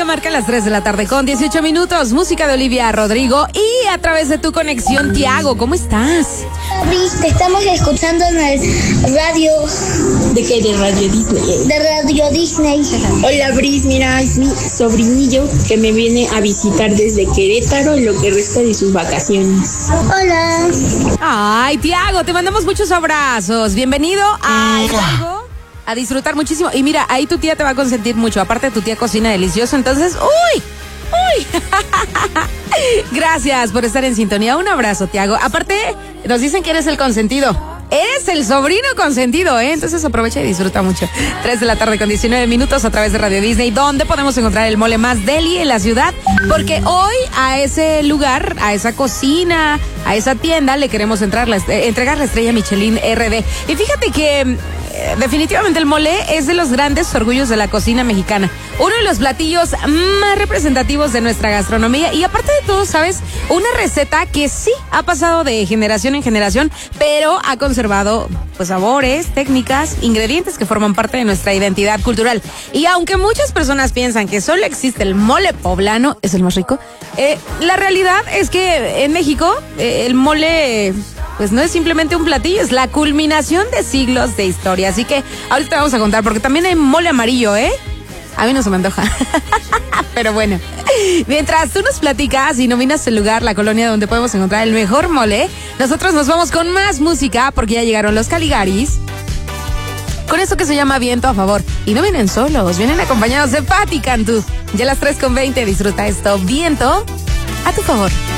ya marca las 3 de la tarde con 18 minutos. Música de Olivia Rodrigo y a través de tu conexión, Tiago, ¿cómo estás? Bris, te estamos escuchando en el radio. ¿De qué? De Radio Disney. De Radio Disney. Hola, Bris, mira, es mi sobrinillo que me viene a visitar desde Querétaro en lo que resta de sus vacaciones. Hola. Ay, Tiago, te mandamos muchos abrazos. Bienvenido a Hidalgo, a disfrutar muchísimo. Y mira, ahí tu tía te va a consentir mucho. Aparte, tu tía cocina delicioso. Entonces, ¡uy! Gracias por estar en sintonía. Un abrazo, Tiago. Aparte, nos dicen que eres el consentido. Eres el sobrino consentido, ¿eh? Entonces aprovecha y disfruta mucho. 3 de la tarde con 19 minutos a través de Radio Disney, donde podemos encontrar el mole más deli en la ciudad. Porque hoy a ese lugar, a esa cocina, a esa tienda, le queremos entregar la estrella Michelin RD. Y fíjate que definitivamente el mole es de los grandes orgullos de la cocina mexicana. Uno de los platillos más representativos de nuestra gastronomía. Y aparte de todo, ¿sabes? Una receta que sí ha pasado de generación en generación, pero ha conservado pues sabores, técnicas, ingredientes que forman parte de nuestra identidad cultural. Y aunque muchas personas piensan que solo existe el mole poblano, es el más rico, la realidad es que en México el mole pues no es simplemente un platillo, es la culminación de siglos de historia. Así que ahorita te vamos a contar, porque también hay mole amarillo, ¿eh? A mí no se me antoja. Pero bueno, mientras tú nos platicas y nominas el lugar, la colonia donde podemos encontrar el mejor mole, nosotros nos vamos con más música, porque ya llegaron los Caligaris con eso que se llama Viento a Favor. Y no vienen solos, vienen acompañados de Patti Cantú. Ya a las 3:20, disfruta esto, Viento a tu favor.